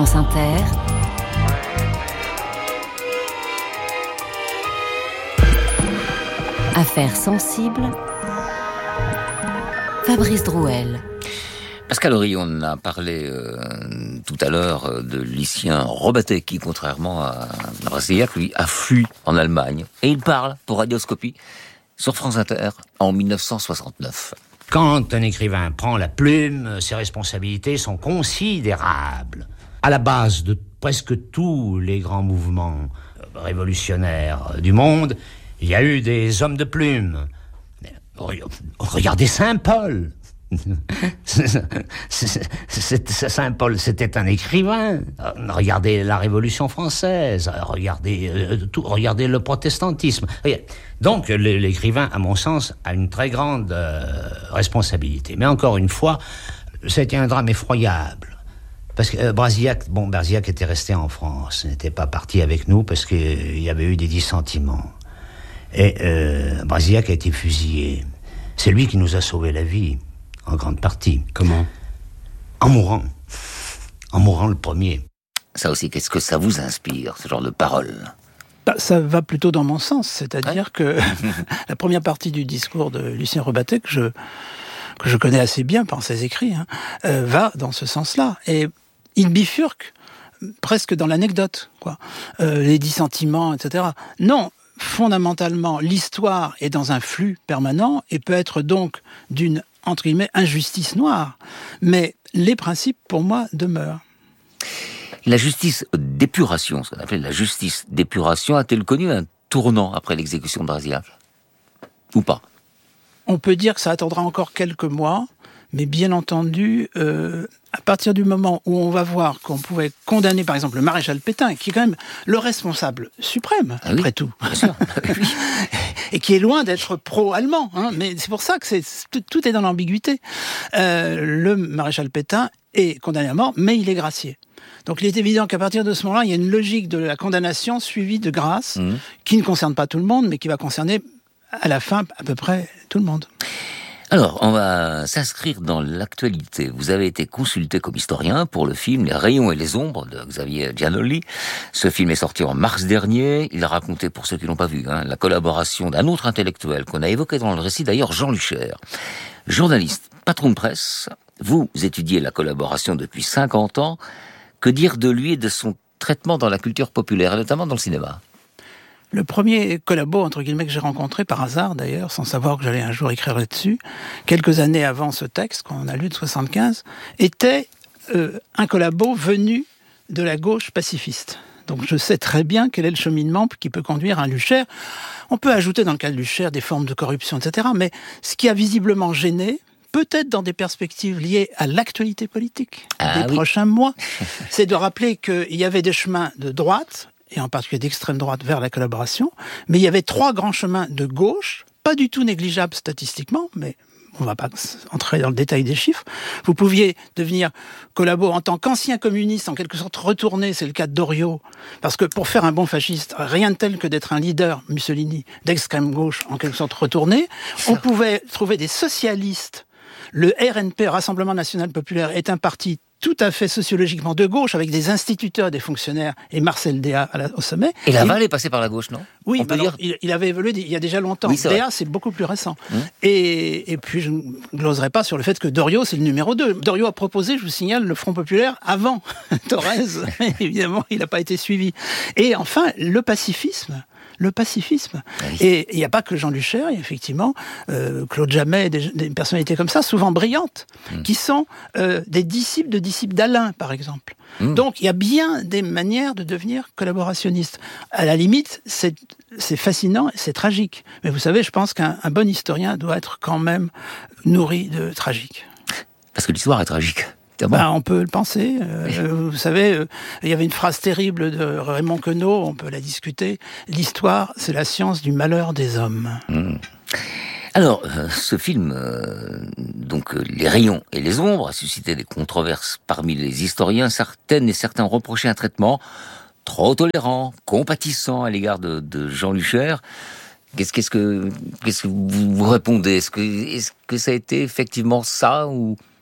France Inter, Affaires sensibles, Fabrice Drouel. Pascal Horry, on a parlé tout à l'heure de Lucien Robatet qui, contrairement à Brasillac, lui, a fui en Allemagne. Et il parle pour Radioscopie sur France Inter en 1969. Quand un écrivain prend la plume, ses responsabilités sont considérables. À la base de presque tous les grands mouvements révolutionnaires du monde, il y a eu des hommes de plume. Regardez Saint-Paul. Saint-Paul, c'était un écrivain. Regardez la Révolution française, regardez le protestantisme. Donc l'écrivain, à mon sens, a une très grande responsabilité. Mais encore une fois, c'était un drame effroyable. Parce que Brasillac était resté en France, il n'était pas parti avec nous parce qu'il y avait eu des dissentiments. Et Brasillac a été fusillé. C'est lui qui nous a sauvé la vie. En grande partie. Comment ? En mourant le premier. Ça aussi, qu'est-ce que ça vous inspire, ce genre de paroles ? Ça va plutôt dans mon sens, c'est-à-dire que la première partie du discours de Lucien Robatet, que je connais assez bien par ses écrits, va dans ce sens-là. Et il bifurque presque dans l'anecdote, quoi. Les dissentiments, etc. Non, fondamentalement, l'histoire est dans un flux permanent et peut être donc d'une entre guillemets, injustice noire. Mais les principes, pour moi, demeurent. La justice d'épuration, ce qu'on appelle la justice d'épuration, a-t-elle connu un tournant après l'exécution de Brasillac ? Ou pas ? On peut dire que ça attendra encore quelques mois, mais bien entendu, à partir du moment où on va voir qu'on pouvait condamner, par exemple, le maréchal Pétain, qui est quand même le responsable suprême, après tout, bien sûr. Et qui est loin d'être pro-allemand, mais c'est pour ça que tout est dans l'ambiguïté. Le maréchal Pétain est condamné à mort, mais il est gracié. Donc il est évident qu'à partir de ce moment-là, il y a une logique de la condamnation suivie de grâce, qui ne concerne pas tout le monde, mais qui va concerner à la fin à peu près tout le monde. Alors, on va s'inscrire dans l'actualité. Vous avez été consulté comme historien pour le film Les Rayons et les Ombres de Xavier Giannoli. Ce film est sorti en mars dernier. Il a raconté, pour ceux qui l'ont pas vu, la collaboration d'un autre intellectuel qu'on a évoqué dans le récit, d'ailleurs Jean Luchaire. Journaliste, patron de presse, vous étudiez la collaboration depuis 50 ans. Que dire de lui et de son traitement dans la culture populaire, et notamment dans le cinéma ? Le premier collabo, entre guillemets, que j'ai rencontré par hasard d'ailleurs, sans savoir que j'allais un jour écrire là-dessus, quelques années avant ce texte qu'on a lu de 75, était un collabo venu de la gauche pacifiste. Donc je sais très bien quel est le cheminement qui peut conduire un Luchaire. On peut ajouter dans le cas de Luchaire des formes de corruption, etc. Mais ce qui a visiblement gêné, peut-être dans des perspectives liées à l'actualité politique des prochains mois, c'est de rappeler qu'il y avait des chemins de droite, et en particulier d'extrême droite vers la collaboration, mais il y avait 3 grands chemins de gauche, pas du tout négligeables statistiquement, mais on ne va pas entrer dans le détail des chiffres. Vous pouviez devenir collabo en tant qu'ancien communiste, en quelque sorte retourné, c'est le cas de Doriot, parce que pour faire un bon fasciste, rien de tel que d'être un leader, Mussolini, d'extrême gauche, en quelque sorte retourné. On pouvait trouver des socialistes. Le RNP, Rassemblement National Populaire, est un parti tout à fait sociologiquement de gauche, avec des instituteurs, des fonctionnaires, et Marcel Déat au sommet. Et Laval est passé par la gauche, non ? Oui, il avait évolué il y a déjà longtemps. Oui, Déat, c'est beaucoup plus récent. Et puis, je ne gloserai pas sur le fait que Doriot, c'est le numéro 2. Doriot a proposé, je vous signale, le Front Populaire avant Thorez. Évidemment, il n'a pas été suivi. Et enfin, le pacifisme. Oui. Et il n'y a pas que Jean Luchaire, il y a effectivement Claude Jammet, des personnalités comme ça, souvent brillantes, qui sont des disciples d'Alain, par exemple. Donc il y a bien des manières de devenir collaborationniste. À la limite, c'est fascinant et c'est tragique. Mais vous savez, je pense qu'un bon historien doit être quand même nourri de tragique. Parce que l'histoire est tragique. On peut le penser. Vous savez, il y avait une phrase terrible de Raymond Queneau, on peut la discuter. L'histoire, c'est la science du malheur des hommes. Alors, ce film, donc Les Rayons et les Ombres, a suscité des controverses parmi les historiens. Certaines et certains reprochaient un traitement trop tolérant, compatissant à l'égard de Jean Luchaire. Qu'est-ce que vous répondez ? Est-ce que ça a été effectivement ça ou...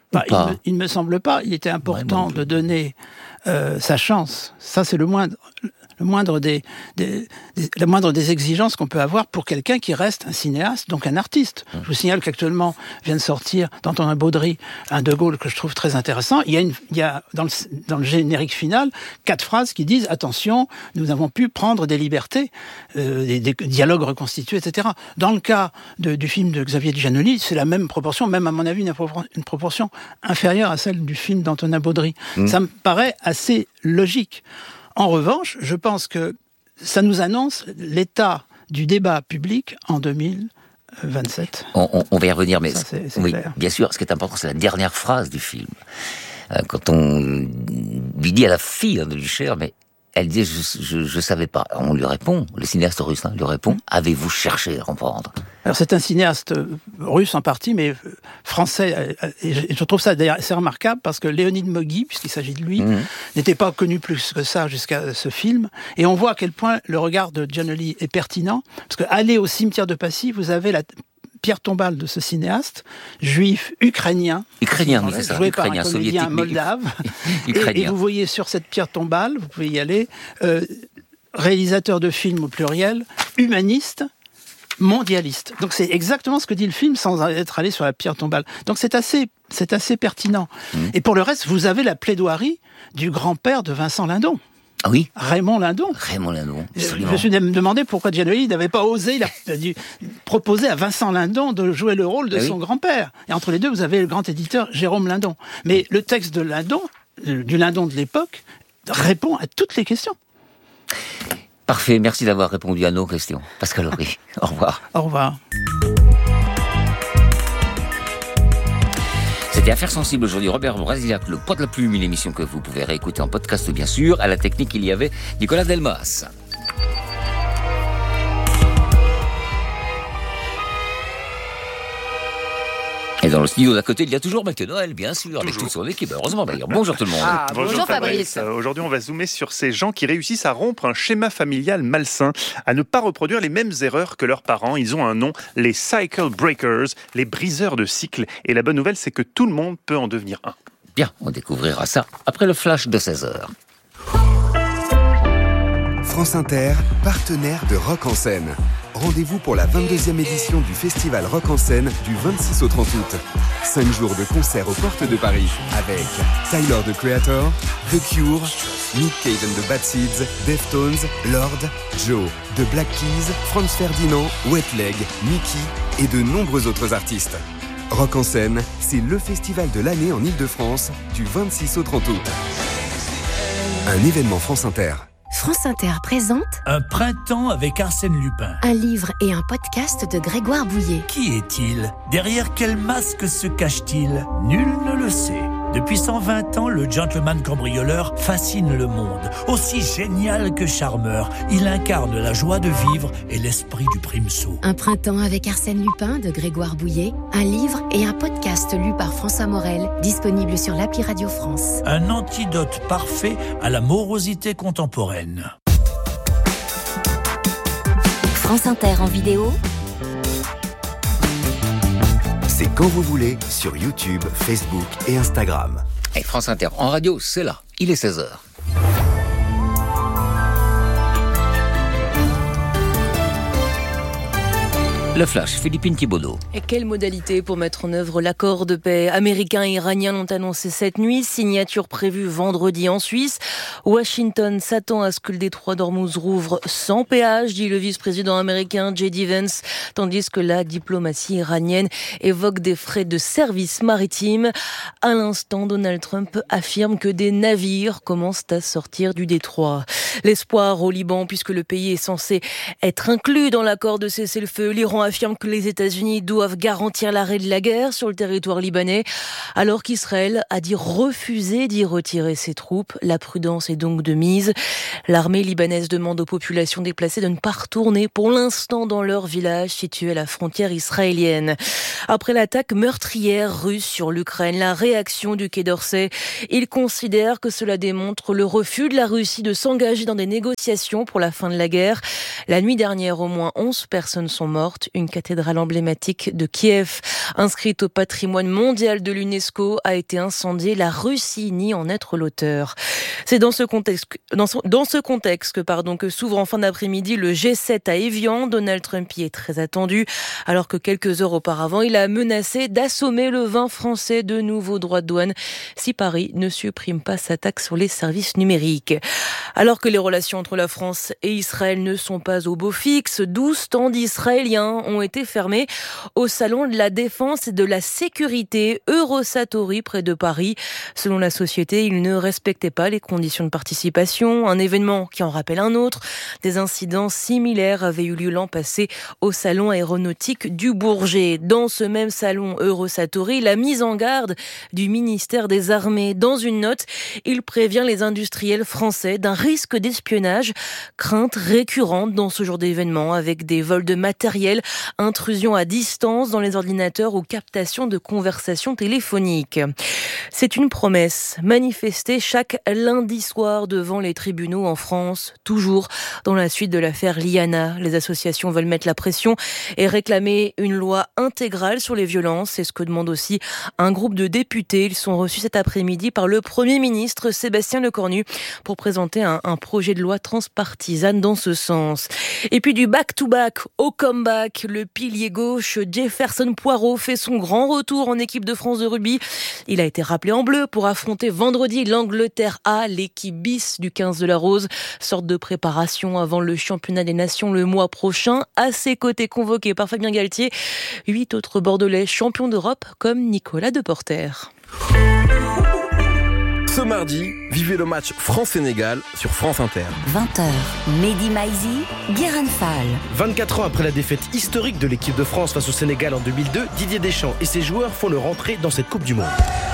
Il ne me semble pas. Il était important de donner sa chance. Ça, c'est la moindre des exigences qu'on peut avoir pour quelqu'un qui reste un cinéaste, donc un artiste. Je vous signale qu'actuellement vient de sortir d'Antonin Baudry un De Gaulle que je trouve très intéressant. Il y a dans le générique final 4 phrases qui disent « Attention, nous avons pu prendre des libertés, des dialogues reconstitués, etc. » Dans le cas du film de Xavier Giannoli, c'est la même proportion, même à mon avis une proportion inférieure à celle du film d'Antonin Baudry. Ça me paraît assez logique. En revanche, je pense que ça nous annonce l'état du débat public en 2027. On va y revenir, mais ça, c'est oui, clair. bien sûr, ce qui est important, c'est la dernière phrase du film. Quand on lui dit à la fille de Lucher, mais elle dit je savais pas. On lui répond, le cinéaste russe lui répond, avez-vous cherché à comprendre? Alors c'est un cinéaste russe en partie, mais français. Et je trouve ça d'ailleurs assez remarquable parce que Léonid Moghi, puisqu'il s'agit de lui, n'était pas connu plus que ça jusqu'à ce film. Et on voit à quel point le regard de Giannoli est pertinent. Parce que aller au cimetière de Passy, vous avez la pierre tombale de ce cinéaste, juif ukrainien, c'est ça, joué par un comédien moldave. Et vous voyez sur cette pierre tombale, vous pouvez y aller, réalisateur de films au pluriel, humaniste, mondialiste. Donc c'est exactement ce que dit le film sans être allé sur la pierre tombale. Donc c'est assez pertinent. Et pour le reste, vous avez la plaidoirie du grand-père de Vincent Lindon. Ah oui, Raymond Lindon. Je me suis demandé pourquoi Giannoli n'avait pas osé, il a dû proposer à Vincent Lindon de jouer le rôle de son grand-père. Et entre les deux, vous avez le grand éditeur Jérôme Lindon. Mais le texte de Lindon, du Lindon de l'époque, répond à toutes les questions. Parfait, merci d'avoir répondu à nos questions. Pascal Horry, au revoir. Au revoir. C'était Affaires sensibles aujourd'hui. Robert Brasiliac, le poids de la plume, une émission que vous pouvez réécouter en podcast, bien sûr. À la technique, il y avait Nicolas Delmas. Et dans le studio d'à côté, il y a toujours Mathieu Noël, bien sûr, avec toute son équipe. Heureusement d'ailleurs. Bonjour tout le monde. Bonjour Fabrice. Aujourd'hui, on va zoomer sur ces gens qui réussissent à rompre un schéma familial malsain, à ne pas reproduire les mêmes erreurs que leurs parents. Ils ont un nom, les Cycle Breakers, les briseurs de cycles. Et la bonne nouvelle, c'est que tout le monde peut en devenir un. Bien, on découvrira ça après le flash de 16h. France Inter, partenaire de Rock en scène. Rendez-vous pour la 22e édition du Festival Rock en scène du 26 au 30 août. 5 jours de concerts aux portes de Paris avec Tyler, the Creator, The Cure, Nick Cave and the Bad Seeds, Deftones, Lord, Joe, The Black Keys, Franz Ferdinand, Wet Leg, Mickey et de nombreux autres artistes. Rock en scène, c'est le festival de l'année en Ile-de-France du 26 au 30 août. Un événement France Inter. France Inter présente Un printemps avec Arsène Lupin. un livre et un podcast de Grégoire Bouillet. Qui est-il? Derrière quel masque se cache-t-il? Nul ne le sait. Depuis 120 ans, le gentleman cambrioleur fascine le monde. Aussi génial que charmeur, il incarne la joie de vivre et l'esprit du primesaut. Un printemps avec Arsène Lupin de Grégoire Bouillet, un livre et un podcast lu par François Morel, disponible sur l'appli Radio France. Un antidote parfait à la morosité contemporaine. France Inter en vidéo, C'est quand vous voulez sur YouTube, Facebook et Instagram. Et France Inter en radio, c'est là. Il est 16h. Le flash, Philippine Thibaudot. Et quelle modalité pour mettre en œuvre l'accord de paix américain et iranien l'ont annoncé cette nuit. Signature prévue vendredi en Suisse. Washington s'attend à ce que le détroit d'Ormuz rouvre sans péage, dit le vice-président américain J.D. Vance, tandis que la diplomatie iranienne évoque des frais de service maritime. À l'instant, Donald Trump affirme que des navires commencent à sortir du détroit. L'espoir au Liban, puisque le pays est censé être inclus dans l'accord de cessez-le-feu. L'Iran affirme que les États-Unis doivent garantir l'arrêt de la guerre sur le territoire libanais, alors qu'Israël a dit refuser d'y retirer ses troupes. La prudence est donc de mise. L'armée libanaise demande aux populations déplacées de ne pas retourner pour l'instant dans leur village situé à la frontière israélienne. Après l'attaque meurtrière russe sur l'Ukraine, la réaction du Quai d'Orsay, il considère que cela démontre le refus de la Russie de s'engager dans des négociations pour la fin de la guerre. La nuit dernière, au moins 11 personnes sont mortes. Une cathédrale emblématique de Kiev, inscrite au patrimoine mondial de l'UNESCO, a été incendiée. La Russie nie en être l'auteur. C'est dans ce contexte que s'ouvre en fin d'après-midi le G7 à Évian. Donald Trump y est très attendu, alors que quelques heures auparavant, il a menacé d'assommer le vin français de nouveaux droits de douane si Paris ne supprime pas sa taxe sur les services numériques. Alors que les relations entre la France et Israël ne sont pas au beau fixe, 12 stands israéliens ont été fermés au salon de la défense et de la sécurité Eurosatory près de Paris. Selon la société, ils ne respectaient pas les conditions de participation, un événement qui en rappelle un autre. Des incidents similaires avaient eu lieu l'an passé au salon aéronautique du Bourget. Dans ce même salon Eurosatory, la mise en garde du ministère des Armées. Dans une note, il prévient les industriels français d'un risque d'espionnage, crainte récurrente dans ce genre d'événement avec des vols de matériel, intrusion à distance dans les ordinateurs ou captation de conversations téléphoniques. C'est une promesse, manifester chaque lundi soir devant les tribunaux en France, toujours dans la suite de l'affaire Liana. Les associations veulent mettre la pression et réclamer une loi intégrale sur les violences. C'est ce que demande aussi un groupe de députés. Ils sont reçus cet après-midi par le Premier ministre Sébastien Lecornu pour présenter un projet de loi transpartisane dans ce sens. Et puis du back-to-back au comeback, le pilier gauche Jefferson Poirot fait son grand retour en équipe de France de rugby. Il a été rappelé en bleu pour affronter vendredi l'Angleterre A, l'équipe bis du 15 de la Rose. Sorte de préparation avant le championnat des nations le mois prochain. À ses côtés, convoqué par Fabien Galtier, 8 autres Bordelais champions d'Europe comme Nicolas Deporter. Ce mardi, vivez le match France-Sénégal sur France Inter. 20h, Mehdi Maizi, Guérin Fall. 24 ans après la défaite historique de l'équipe de France face au Sénégal en 2002, Didier Deschamps et ses joueurs font leur entrée dans cette Coupe du Monde.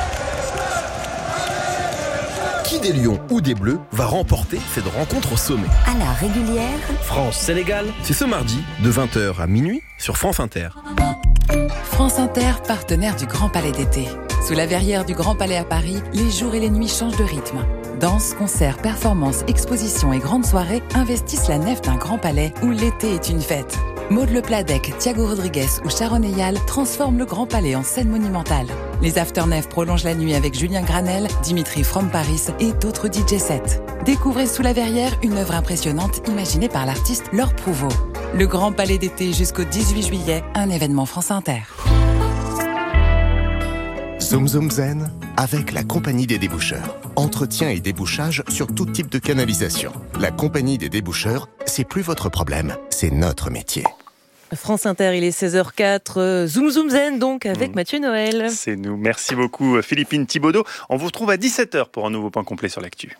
Qui des Lions ou des Bleus va remporter cette rencontre au sommet? À la régulière, France-Sénégal, c'est ce mardi de 20h à minuit sur France Inter. France Inter, partenaire du Grand Palais d'été. Sous la verrière du Grand Palais à Paris, les jours et les nuits changent de rythme. Danse, concerts, performances, expositions et grandes soirées investissent la nef d'un Grand Palais où l'été est une fête. Maud Le Pladec, Thiago Rodriguez ou Sharon Eyal transforment le Grand Palais en scène monumentale. Les Afternef prolongent la nuit avec Julien Granel, Dimitri From Paris et d'autres DJ sets. Découvrez Sous la verrière une œuvre impressionnante imaginée par l'artiste Laure Prouveau. Le Grand Palais d'été jusqu'au 18 juillet, un événement France Inter. Zoom Zoom Zen avec la Compagnie des déboucheurs. Entretien et débouchage sur tout type de canalisation. La Compagnie des déboucheurs, c'est plus votre problème, c'est notre métier. France Inter, il est 16h04. Zoom Zoom Zen donc avec Mathieu Noël. C'est nous. Merci beaucoup Philippine Thibaudot. On vous retrouve à 17h pour un nouveau point complet sur l'actu.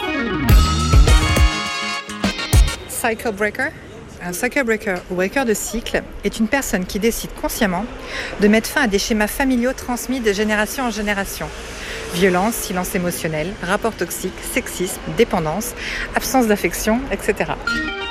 Cycle Breaker. Un cycle breaker ou breaker de cycle est une personne qui décide consciemment de mettre fin à des schémas familiaux transmis de génération en génération. Violence, silence émotionnel, rapports toxiques, sexisme, dépendance, absence d'affection, etc.